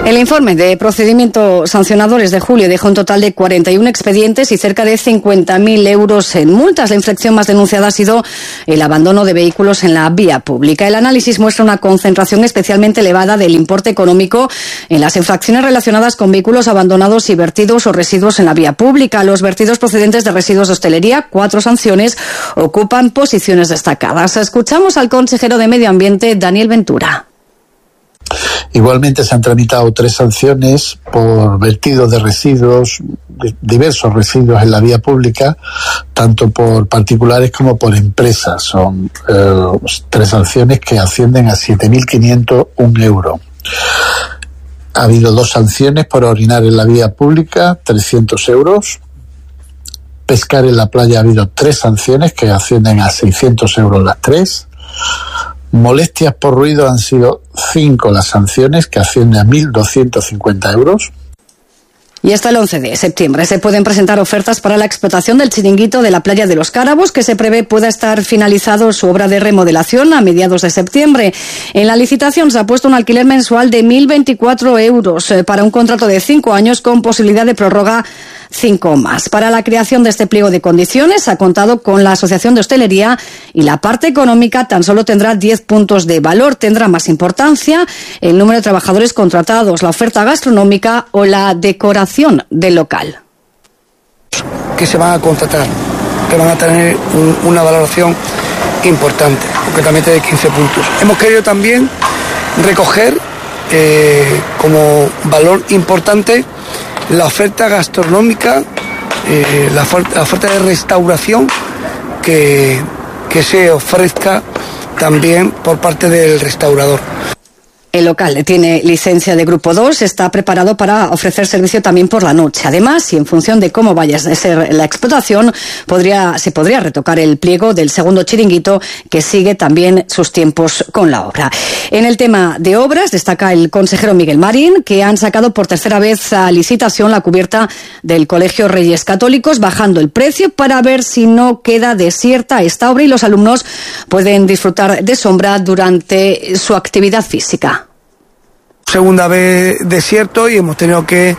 El informe de procedimientos sancionadores de julio dejó un total de 41 expedientes y cerca de 50.000 euros en multas. La infracción más denunciada ha sido el abandono de vehículos en la vía pública. El análisis muestra una concentración especialmente elevada del importe económico en las infracciones relacionadas con vehículos abandonados y vertidos o residuos en la vía pública. Los vertidos procedentes de residuos de hostelería, 4 sanciones, ocupan posiciones destacadas. Escuchamos al consejero de Medio Ambiente, Daniel Ventura. Igualmente se han tramitado 3 sanciones por vertido de residuos, diversos residuos en la vía pública, tanto por particulares como por empresas. Son 3 sanciones que ascienden a 7.501 euros. Ha habido 2 sanciones por orinar en la vía pública, 300 euros. Pescar en la playa ha habido 3 sanciones que ascienden a 600 euros las 3. Molestias por ruido han sido 5 las sanciones, que ascienden a 1.250 euros. Y hasta el 11 de septiembre se pueden presentar ofertas para la explotación del chiringuito de la playa de los Cárabos, que se prevé pueda estar finalizado su obra de remodelación a mediados de septiembre. En la licitación se ha puesto un alquiler mensual de 1.024 euros para un contrato de 5 años con posibilidad de prórroga 5 más. Para la creación de este pliego de condiciones ha contado con la Asociación de Hostelería y la parte económica tan solo tendrá 10 puntos de valor. Tendrá más importancia el número de trabajadores contratados, la oferta gastronómica o la decoración del local. Que se van a contratar, que van a tener una valoración importante, concretamente de 15 puntos. Hemos querido también recoger como valor importante la oferta gastronómica, la oferta de restauración que se ofrezca también por parte del restaurador. El local tiene licencia de Grupo 2, está preparado para ofrecer servicio también por la noche. Además, y en función de cómo vaya a ser la explotación, se podría retocar el pliego del segundo chiringuito, que sigue también sus tiempos con la obra. En el tema de obras, destaca el consejero Miguel Marín, que han sacado por tercera vez a licitación la cubierta del Colegio Reyes Católicos, bajando el precio para ver si no queda desierta esta obra y los alumnos pueden disfrutar de sombra durante su actividad física. Segunda vez desierto y hemos tenido que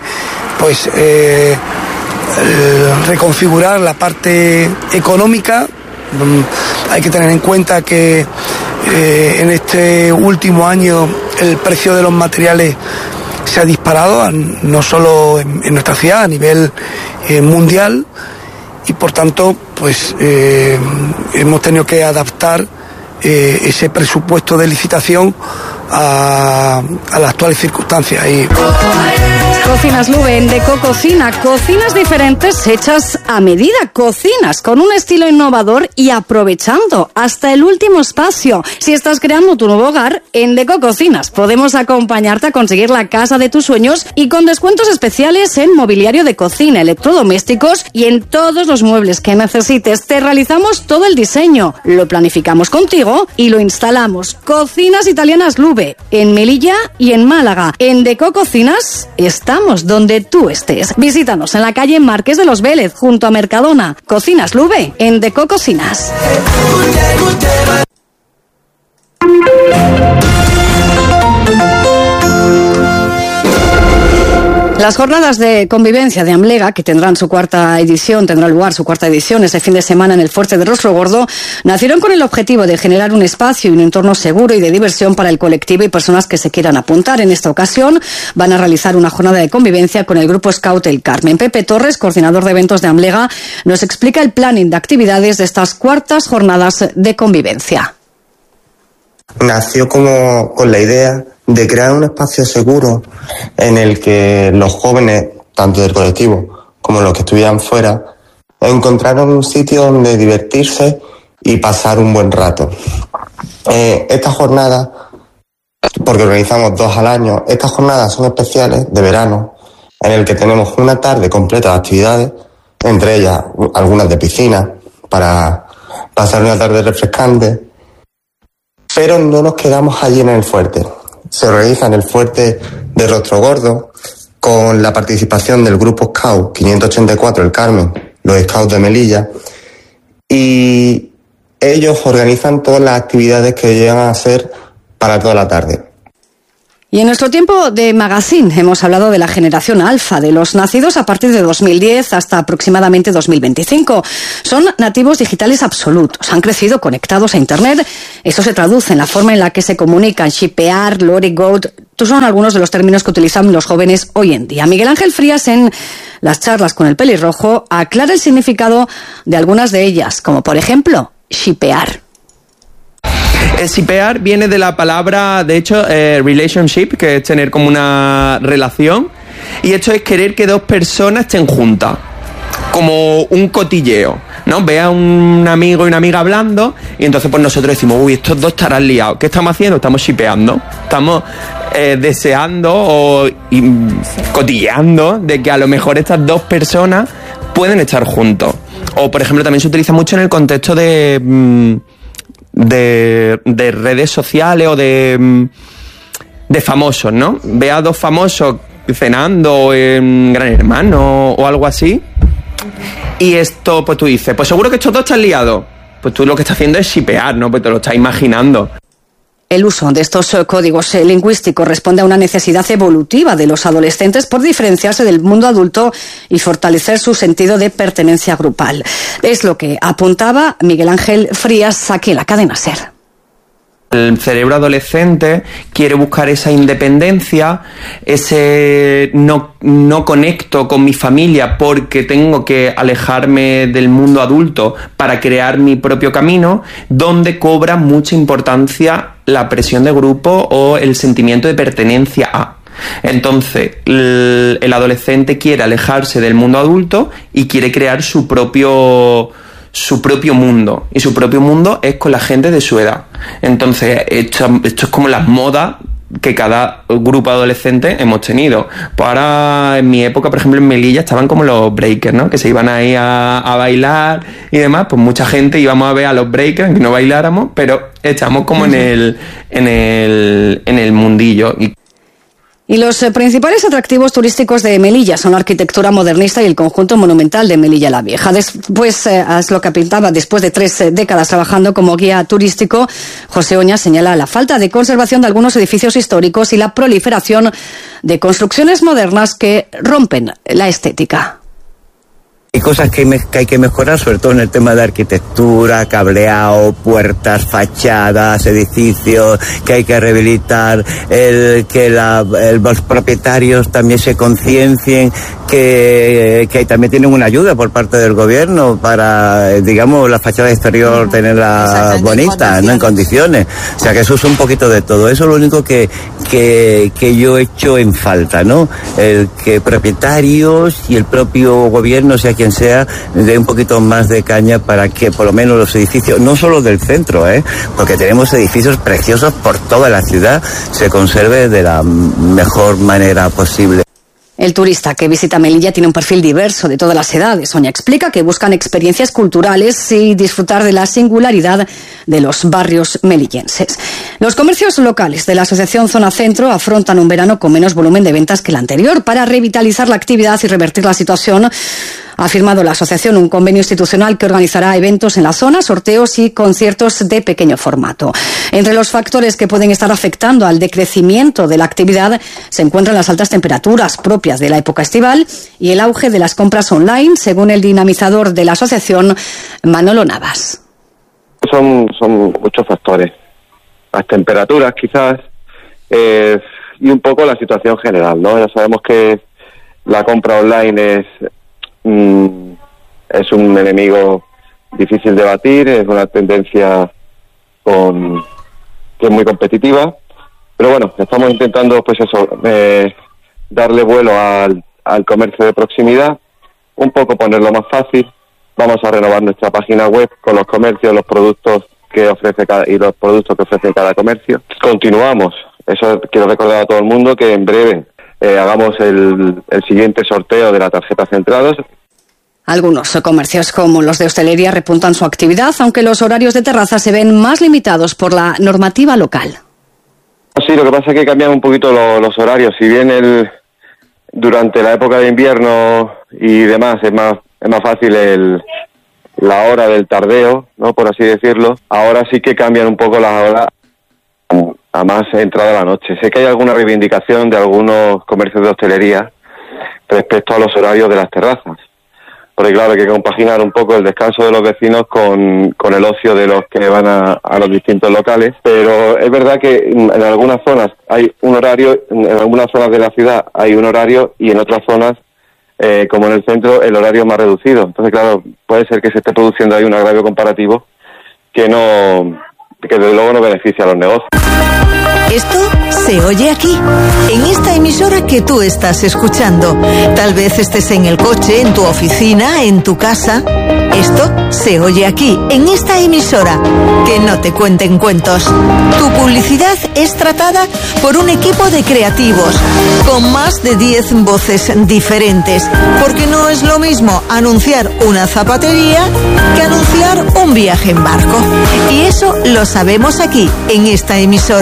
reconfigurar la parte económica. Hay que tener en cuenta que en este último año el precio de los materiales se ha disparado, no solo en nuestra ciudad, a nivel mundial, y por tanto hemos tenido que adaptar ese presupuesto de licitación a las actuales circunstancias. Cocinas Lube en Deco Cocina, cocinas diferentes hechas a medida, cocinas con un estilo innovador y aprovechando hasta el último espacio. Si estás creando tu nuevo hogar, en Deco Cocinas podemos acompañarte a conseguir la casa de tus sueños y con descuentos especiales en mobiliario de cocina, electrodomésticos y en todos los muebles que necesites. Te realizamos todo el diseño, lo planificamos contigo y lo instalamos. Cocinas Italianas Lube en Melilla y en Málaga. En Deco Cocinas estamos donde tú estés. Visítanos en la calle Marqués de los Vélez, junto a Mercadona. Cocinas Lube en Deco Cocinas. Las jornadas de convivencia de Amlega, que tendrá lugar su cuarta edición este fin de semana en el Fuerte de Rostrogordo, nacieron con el objetivo de generar un espacio y un entorno seguro y de diversión para el colectivo y personas que se quieran apuntar. En esta ocasión van a realizar una jornada de convivencia con el Grupo Scout El Carmen. Pepe Torres, coordinador de eventos de Amlega, nos explica el planning de actividades de estas cuartas jornadas de convivencia. Nació con la idea de crear un espacio seguro en el que los jóvenes, tanto del colectivo como los que estuvieran fuera, encontraran un sitio donde divertirse y pasar un buen rato. Estas jornadas, porque organizamos 2 al año, estas jornadas son especiales de verano, en el que tenemos una tarde completa de actividades, entre ellas algunas de piscina, para pasar una tarde refrescante, pero no nos quedamos allí en el fuerte. Se organiza en el Fuerte de Rostrogordo con la participación del Grupo Scout 584 El Carmen, los Scouts de Melilla, y ellos organizan todas las actividades que llegan a ser para toda la tarde. Y en nuestro tiempo de magazine hemos hablado de la generación alfa, de los nacidos a partir de 2010 hasta aproximadamente 2025. Son nativos digitales absolutos, han crecido conectados a Internet. Esto se traduce en la forma en la que se comunican. Shipear, lore, goat, son algunos de los términos que utilizan los jóvenes hoy en día. Miguel Ángel Frías, en las charlas con el pelirrojo, aclara el significado de algunas de ellas, como por ejemplo, shipear. El shipear viene de la palabra, de hecho, relationship, que es tener como una relación, y esto es querer que dos personas estén juntas, como un cotilleo, ¿no? Ve a un amigo y una amiga hablando, y entonces pues nosotros decimos, uy, estos dos estarán liados. ¿Qué estamos haciendo? Estamos shipeando, estamos deseando o cotilleando de que a lo mejor estas dos personas pueden estar juntos. O, por ejemplo, también se utiliza mucho en el contexto de redes sociales o de famosos, ¿no? Ve a dos famosos cenando en Gran Hermano o algo así, y esto, pues tú dices, pues seguro que estos dos están liados. Pues tú lo que estás haciendo es shipear, ¿no? Pues te lo estás imaginando. El uso de estos códigos lingüísticos responde a una necesidad evolutiva de los adolescentes por diferenciarse del mundo adulto y fortalecer su sentido de pertenencia grupal. Es lo que apuntaba Miguel Ángel Frías aquí en la cadena SER. El cerebro adolescente quiere buscar esa independencia, ese no conecto con mi familia porque tengo que alejarme del mundo adulto para crear mi propio camino, donde cobra mucha importancia la presión de grupo o el sentimiento de pertenencia a. Entonces, el adolescente quiere alejarse del mundo adulto y quiere crear su propio mundo, y su propio mundo es con la gente de su edad. Entonces esto es como las modas que cada grupo adolescente hemos tenido. Pues ahora, en mi época, por ejemplo, en Melilla estaban como los breakers, ¿no? Que se iban ahí a bailar y demás. Pues mucha gente íbamos a ver a los breakers, que no bailáramos, pero estamos como en el mundillo. Y los principales atractivos turísticos de Melilla son la arquitectura modernista y el conjunto monumental de Melilla la Vieja. Después, es lo que pintaba, después de 3 décadas trabajando como guía turístico, José Oña señala la falta de conservación de algunos edificios históricos y la proliferación de construcciones modernas que rompen la estética. Hay cosas que hay que mejorar, sobre todo en el tema de arquitectura, cableado, puertas, fachadas, edificios, que hay que rehabilitar, los propietarios también se conciencien que también tienen una ayuda por parte del gobierno para, digamos, la fachada exterior tenerla bonita, no en condiciones. O sea que eso es un poquito de todo. Eso es lo único que yo echo en falta, ¿no? El que propietarios y el propio gobierno, sea quien sea, dé un poquito más de caña para que por lo menos los edificios, no solo del centro, porque tenemos edificios preciosos por toda la ciudad, se conserve de la mejor manera posible. El turista que visita Melilla tiene un perfil diverso de todas las edades. Oña explica que buscan experiencias culturales y disfrutar de la singularidad de los barrios melillenses. Los comercios locales de la Asociación Zona Centro afrontan un verano con menos volumen de ventas que el anterior. Para revitalizar la actividad y revertir la situación, ha firmado la asociación un convenio institucional que organizará eventos en la zona, sorteos y conciertos de pequeño formato. Entre los factores que pueden estar afectando al decrecimiento de la actividad se encuentran las altas temperaturas propias de la época estival y el auge de las compras online, según el dinamizador de la asociación, Manolo Navas. Son muchos factores. Las temperaturas quizás y un poco la situación general, ¿no? Ya sabemos que la compra online es un enemigo difícil de batir, es una tendencia que es muy competitiva, pero bueno, estamos intentando pues eso, darle vuelo al comercio de proximidad, un poco ponerlo más fácil. Vamos a renovar nuestra página web con los comercios, los productos que ofrece los productos que ofrece cada comercio. Continuamos, eso quiero recordar a todo el mundo que en breve hagamos el siguiente sorteo de la tarjeta Centrados. Algunos comercios como los de hostelería repuntan su actividad, aunque los horarios de terraza se ven más limitados por la normativa local. Sí, lo que pasa es que cambian un poquito los horarios. Si bien durante la época de invierno y demás es más fácil la hora del tardeo, ¿no? Por así decirlo. Ahora sí que cambian un poco las horas a más entrada la noche. Sé que hay alguna reivindicación de algunos comercios de hostelería respecto a los horarios de las terrazas, porque claro, hay que compaginar un poco el descanso de los vecinos con el ocio de los que van a los distintos locales, pero es verdad que en algunas zonas hay un horario, en algunas zonas de la ciudad hay un horario y en otras zonas, como en el centro, el horario es más reducido. Entonces claro, puede ser que se esté produciendo ahí un agravio comparativo que desde luego no beneficia a los negocios. Esto se oye aquí, en esta emisora que tú estás escuchando. Tal vez estés en el coche, en tu oficina, en tu casa. Esto se oye aquí, en esta emisora. Que no te cuenten cuentos. Tu publicidad es tratada por un equipo de creativos, con más de 10 voces diferentes. Porque no es lo mismo anunciar una zapatería que anunciar un viaje en barco. Y eso lo sabemos aquí, en esta emisora.